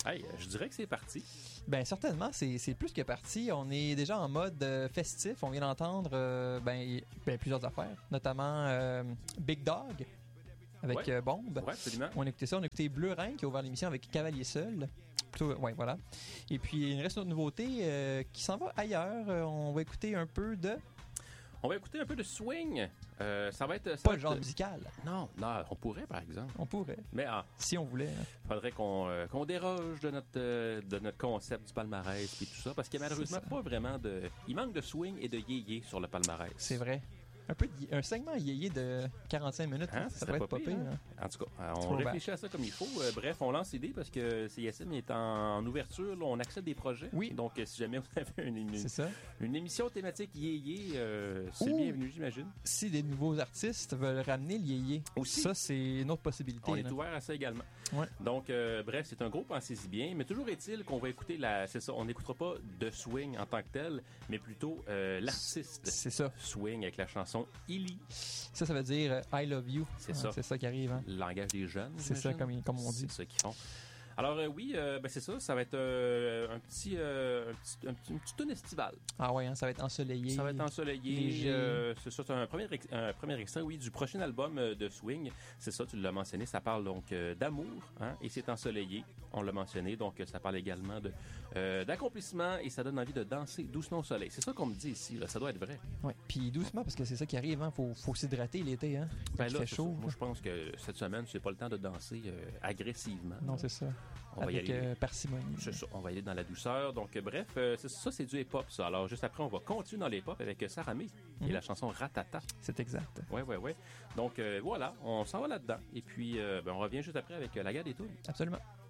Hey, je dirais que c'est parti. Ben certainement, c'est plus que parti. On est déjà en mode festif. On vient d'entendre plusieurs affaires, notamment Big Dog avec Bombe. Ouais, absolument. On a écouté ça. On a écouté Bleu Rein qui a ouvert l'émission avec Cavalier Seul. Voilà. Et puis il reste une autre nouveauté qui s'en va ailleurs. On va écouter un peu de... On va écouter un peu de swing. Ça va être... Pas le genre musical. Non, on pourrait, par exemple. On pourrait. Mais si on voulait. Faudrait qu'on déroge de notre concept du palmarès et tout ça, parce qu'il n'y a malheureusement pas vraiment de... Il manque de swing et de yéyé sur le palmarès. C'est vrai. Un segment yéyé de 45 minutes, ça pourrait être pas pire. Hein? En tout cas, on réfléchit à ça comme il faut. Bref, on lance l'idée parce que CISM est en ouverture. Là, on accepte des projets. Oui. Donc, si jamais vous avez une émission thématique yéyé, c'est bienvenu, j'imagine. Si des nouveaux artistes veulent ramener le yéyé, aussi. Ça, c'est une autre possibilité. On est ouvert à ça également. Ouais. Donc, bref, c'est un gros pensez-y bien. Mais toujours est-il qu'on va écouter c'est ça, on n'écoutera pas de swing en tant que tel, mais plutôt l'artiste. C'est ça. Swing avec la chanson Illy. Ça veut dire I love you. C'est ça. C'est ça qui arrive. Hein? Le langage des jeunes. C'est ça, comme on dit. C'est ça qu'ils font. Alors c'est ça. Ça va être un petit tune estival. Ah ouais, hein, ça va être ensoleillé. Ça va être ensoleillé. C'est ça. C'est un premier extrait, du prochain album de Swing. C'est ça, tu l'as mentionné. Ça parle donc d'amour, hein, et c'est ensoleillé. On l'a mentionné. Donc ça parle également d'accomplissement et ça donne envie de danser doucement au soleil. C'est ça qu'on me dit ici. Là. Ça doit être vrai. Ouais. Puis doucement parce que c'est ça qui arrive. Hein. Faut s'hydrater l'été. Hein. Ben là, il fait chaud. Moi, je pense que cette semaine, c'est pas le temps de danser agressivement. Non, c'est ça. On va y aller parcimonie. C'est ça, on va y aller dans la douceur. Donc, bref, c'est du hip-hop, ça. Alors, juste après, on va continuer dans l'hip-hop avec Sarah May et la chanson Ratata. C'est exact. Ouais. Donc, voilà, on s'en va là-dedans. Et puis, on revient juste après avec la guerre des tounes. Absolument.